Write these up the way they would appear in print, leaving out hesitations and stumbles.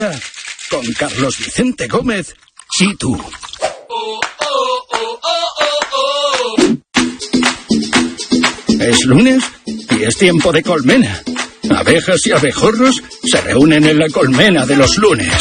Con Carlos Vicente Gómez y tú. Es lunes y es tiempo de colmena. Abejas y abejorros se reúnen en la colmena de los lunes.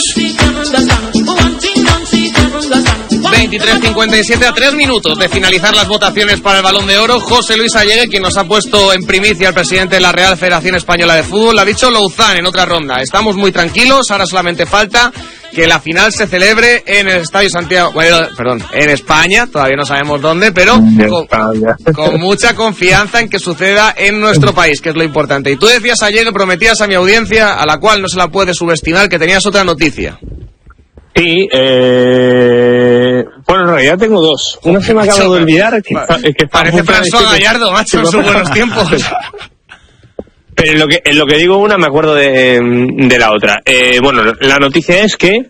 23:57, a 3 minutos de finalizar las votaciones para el Balón de Oro. José Luis Allegue, quien nos ha puesto en primicia al presidente de la Real Federación Española de Fútbol, ha dicho Louzán en otra ronda. Estamos muy tranquilos, ahora solamente falta que la final se celebre en el Estadio Santiago, en España, todavía no sabemos dónde, pero con mucha confianza en que suceda en nuestro país, que es lo importante. Y tú decías ayer que prometías a mi audiencia, a la cual no se la puede subestimar, que tenías otra noticia. Sí, bueno, en realidad tengo dos. Una se me acaba de olvidar, que parece François Gallardo, macho, en sus buenos tiempos. Pero en lo que digo una me acuerdo de la otra. Bueno, la noticia es que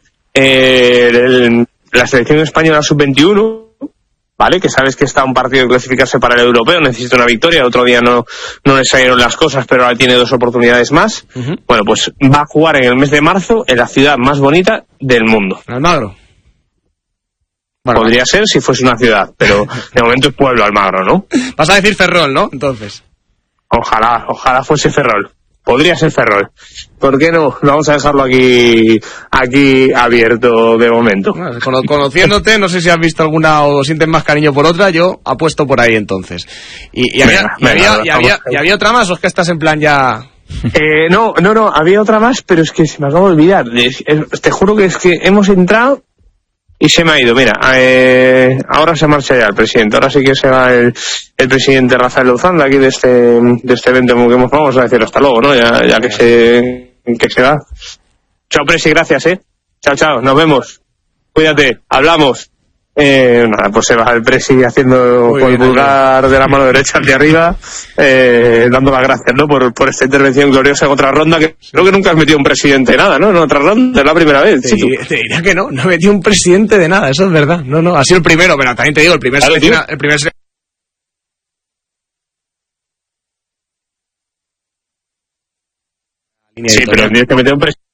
la selección española sub-21, ¿vale? Que sabes que está a un partido de clasificarse para el europeo, necesita una victoria, el otro día no le salieron las cosas, pero ahora tiene 2 oportunidades más. Uh-huh. Bueno, pues va a jugar en el mes de marzo en la ciudad más bonita del mundo. Almagro. Bueno, podría ser si fuese una ciudad, pero de momento es pueblo Almagro, ¿no? Vas a decir Ferrol, ¿no? Entonces. Ojalá fuese Ferrol. Podría ser Ferrol. ¿Por qué no? Vamos a dejarlo aquí abierto de momento. Bueno, conociéndote, no sé si has visto alguna o sientes más cariño por otra, yo apuesto por ahí entonces. ¿Y había otra más o es que estás en plan ya...? No, había otra más, pero es que se me acaba de olvidar. Te juro que es que hemos entrado y se me ha ido. Mira, ahora se marcha ya el presidente. Ahora sí que se va el presidente Rafael Louzán de aquí de este evento, como que vamos a decir hasta luego, ¿no? Ya que se va. Chao, presi, gracias, Chao, nos vemos. Cuídate, hablamos. Nada, pues se va el presi haciendo con el pulgar de la mano derecha hacia arriba, dando las gracias, ¿no? Por esta intervención gloriosa en otra ronda, que creo que nunca has metido un presidente de nada, ¿no? En otra ronda, es la primera vez. Te diría que no he metido un presidente de nada, eso es verdad. No, ha sido el primero, pero también te digo, el primer Sí, pero tienes que meter un presidente.